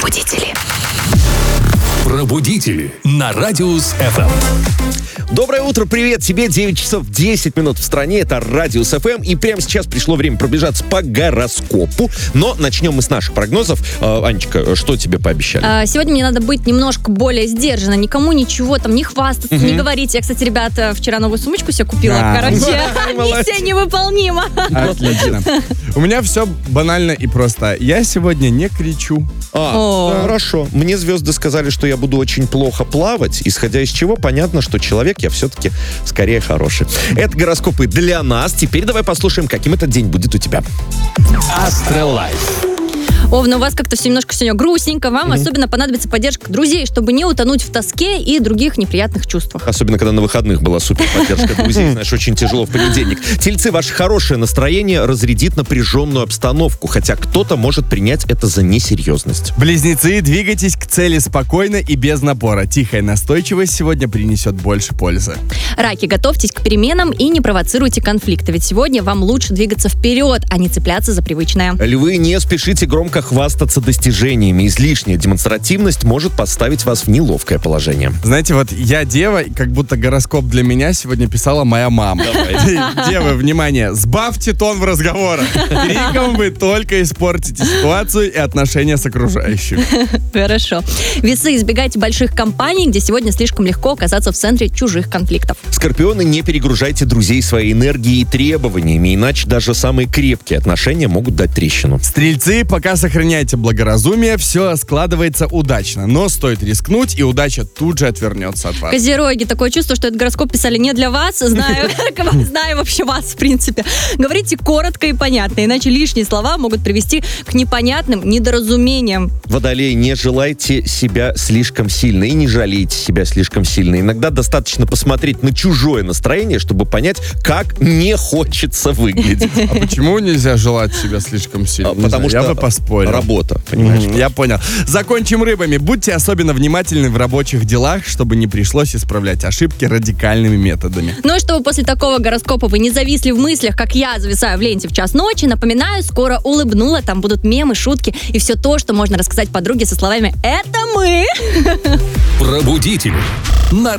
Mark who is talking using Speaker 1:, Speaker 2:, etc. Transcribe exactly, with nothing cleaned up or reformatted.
Speaker 1: Пробудители.
Speaker 2: Пробудители на Радиус эф эм.
Speaker 3: Доброе утро, привет тебе, девять часов десять минут в стране, это Радиус эф эм, и прямо сейчас пришло время пробежаться по гороскопу, но начнем мы с наших прогнозов. А, Анечка, что тебе пообещали?
Speaker 1: А, сегодня мне надо быть немножко более сдержанно, никому ничего там не хвастаться,
Speaker 3: Мгм.
Speaker 1: не говорить. Я, кстати, ребята, вчера новую сумочку себе купила,
Speaker 4: Да.
Speaker 1: короче,
Speaker 3: Молодец.
Speaker 1: миссия невыполнима.
Speaker 4: Отлично. У меня все банально и просто. Я сегодня не кричу.
Speaker 3: А,
Speaker 1: О.
Speaker 3: хорошо. Мне звезды сказали, что я буду очень плохо плавать, исходя из чего понятно, что человек я все-таки скорее хороший. Это гороскопы для нас. Теперь давай послушаем, каким этот день будет у тебя.
Speaker 2: Астролайф.
Speaker 1: Овна, у вас как-то все немножко сегодня грустненько. Вам особенно понадобится поддержка друзей, чтобы не утонуть в тоске и других неприятных чувствах.
Speaker 3: Особенно, когда на выходных была супер поддержка друзей. Знаешь, очень тяжело в понедельник. Тельцы, ваше хорошее настроение разрядит напряженную обстановку, хотя кто-то может принять это за несерьезность.
Speaker 4: Близнецы, двигайтесь к цели спокойно и без напора. Тихая настойчивость сегодня принесет больше пользы.
Speaker 1: Раки, готовьтесь к переменам и не провоцируйте конфликты, ведь сегодня вам лучше двигаться вперед, а не цепляться за привычное.
Speaker 3: Львы, не спешите громко хвастаться достижениями. Излишняя демонстративность может поставить вас в неловкое положение.
Speaker 4: Знаете, вот я дева, и как будто гороскоп для меня сегодня писала моя мама. Девы, внимание, сбавьте тон в разговорах. Криком вы только испортите ситуацию и отношения с окружающими.
Speaker 1: Хорошо. Весы, избегайте больших компаний, где сегодня слишком легко оказаться в центре чужих конфликтов.
Speaker 3: Скорпионы, не перегружайте друзей своей энергией и требованиями, иначе даже самые крепкие отношения могут дать трещину.
Speaker 4: Стрельцы, пока сохраняйте благоразумие, все складывается удачно. Но стоит рискнуть, и удача тут же отвернется от вас.
Speaker 1: Козероги, такое чувство, что этот гороскоп писали не для вас, знаю, знаю вообще вас, в принципе. Говорите коротко и понятно, иначе лишние слова могут привести к непонятным недоразумениям.
Speaker 3: Водолей, не желайте себя слишком сильно и не жалейте себя слишком сильно. Иногда достаточно посмотреть на чужое настроение, чтобы понять, как не хочется выглядеть.
Speaker 4: А почему нельзя желать себя слишком сильно?
Speaker 3: А,
Speaker 4: Не
Speaker 3: Потому
Speaker 4: знаю,
Speaker 3: что
Speaker 4: я бы поспорил.
Speaker 3: работа, понимаешь?
Speaker 4: Мгм, я понял. Закончим рыбами. Будьте особенно внимательны в рабочих делах, чтобы не пришлось исправлять ошибки радикальными методами.
Speaker 1: Ну и чтобы после такого гороскопа вы не зависли в мыслях, как я зависаю в ленте в час ночи, напоминаю, скоро улыбнула, там будут мемы, шутки и все то, что можно рассказать подруге со словами «Это мы!».
Speaker 2: Пробудители на